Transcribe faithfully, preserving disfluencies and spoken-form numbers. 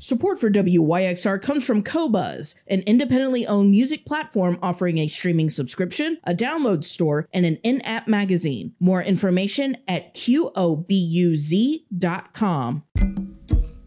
Support for W Y X R comes from Qobuz, an independently owned music platform offering a streaming subscription, a download store, and an in-app magazine. More information at Q O B U Z dot com.